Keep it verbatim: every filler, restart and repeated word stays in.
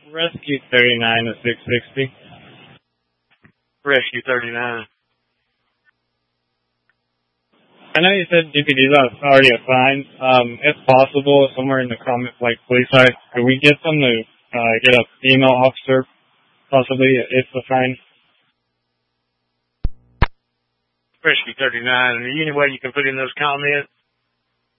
Rescue thirty-nine to six sixty. Rescue thirty-nine. I know you said D P D's already assigned. Um, if possible, somewhere in the comments, like police side, could we get them to uh, get a female officer, possibly, if assigned? Rescue thirty-nine. Any way you can put in those comments?